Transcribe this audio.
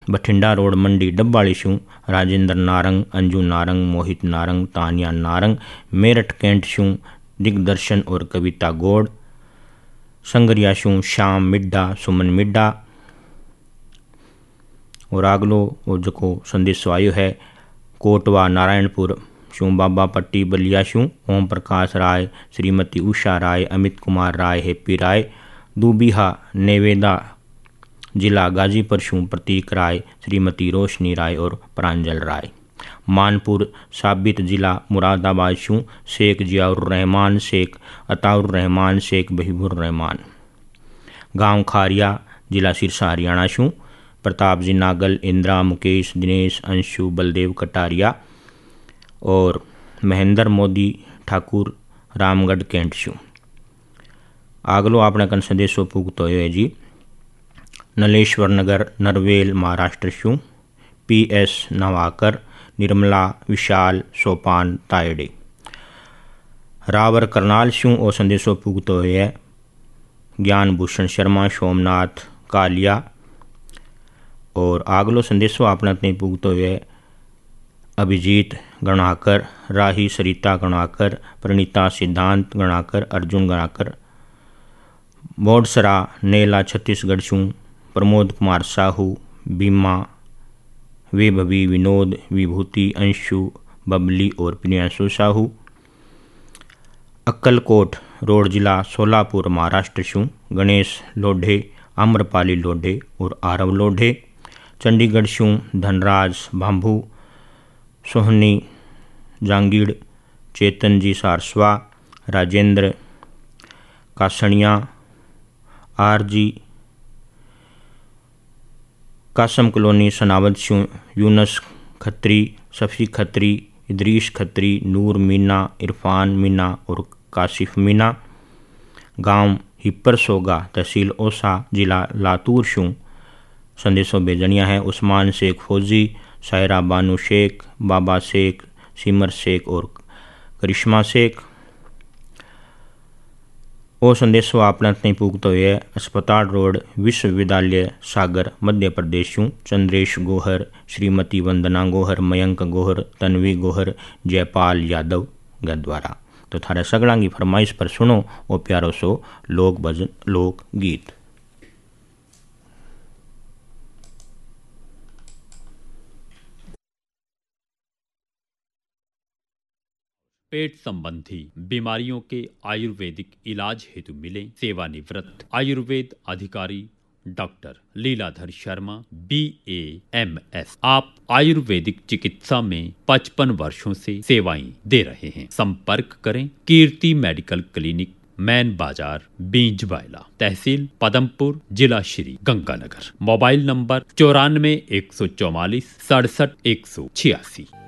Bathinda road मंडी डब्बाड़ी शूँ राजेंद्र नारंग, अंजू नारंग, मोहित Narang, Tania Narang. Meerut cantt शूँ दिग्दर्शन और कविता गौड़। संगरिया शूँ श्याम मिड्डा, सुमन मिड्डा। और आगलो वो जो संदेश आयो है कोटवा नारायणपुर शूँ बाबा पट्टी बलिया शूँ ओम प्रकाश राय, श्रीमती उषा राय, अमित कुमार राय, हैप्पी राय। दूबिहा नेवेदा जिला गाजीपुर शूँ प्रतीक राय, श्रीमती रोशनी राय और प्रांजल राय। मानपुर साबित जिला मुरादाबाद शूँ शेख जियाउर रहमान, शेख अताउर रहमान, शेख बहीबुर रहमान। गांव खारिया जिला सिरसा हरियाणा शूँ प्रताप जी नागल, इंदिरा, मुकेश, दिनेश, अंशु, बलदेव कटारिया। और महेंद्र मोदी ठाकुर रामगढ़ कैंट शूँ। आगलो आपने कन संदेशो पुगतो है जी नलेश्वर नगर नरवेल महाराष्ट्र शूँ PS नवाकर, निर्मला, विशाल, सोपान तायडे। रावर करनाल शूँ और संदेशो पुगतो है ज्ञान भूषण शर्मा, सोमनाथ कालिया। और आगलो संदेशो आपने अपने पुगतो है अभिजीत गणाकर, राही सरिता गणाकर, प्रणीता सिद्धांत गणाकर, अर्जुन गणाकर। बोडसरा नेला छत्तीसगढ़ शूँ प्रमोद कुमार साहू, बीमा, वैभवी, विनोद, विभूति, अंशु, बबली और प्रियांशु साहू। अक्कलकोट रोड जिला सोलापुर महाराष्ट्र शूँ गणेश लोढ़े, आम्रपाली लोढ़े और आरव लोढ़े। चंडीगढ़ शूँ धनराज भांभू, सोहनी जांगीड़, चेतन जी सारस्वा, राजेंद्र कासणिया, RG कासम कॉलोनी सनावद शूँ यूनस खत्री, सफ़ी खत्री, इदरीश खत्री, नूर मीना, इरफान मीना और काशिफ मीना। गांव हिप्पर सोगा तहसील ओसा जिला लातूर शूँ संदेशों भेजनिया है उस्मान शेख फौजी, सायरा बानू शेख, बाबा शेख, सिमर शेख और करिश्मा शेख। वो संदेशो आपने नहीं पुगतो है अस्पताल रोड विश्वविद्यालय सागर मध्य प्रदेश शूँ चंद्रेश गोहर, श्रीमती वंदना गोहर, मयंक गोहर, तन्वी गोहर, जयपाल यादव गद्वारा। तो थारे सगड़ांगी फरमाइश पर सुनो वो प्यारो सो लोक भजन लोक गीत। पेट संबंधी बीमारियों के आयुर्वेदिक इलाज हेतु मिले सेवानिवृत्त आयुर्वेद अधिकारी डॉक्टर लीलाधर शर्मा BAMS। आप आयुर्वेदिक चिकित्सा में 55 वर्षों से सेवाएं दे रहे हैं। संपर्क करें कीर्ति मेडिकल क्लिनिक, मैन बाजार, बींजवाइला, तहसील पदमपुर, जिला श्री गंगानगर। Mobile number 94 144 67 186।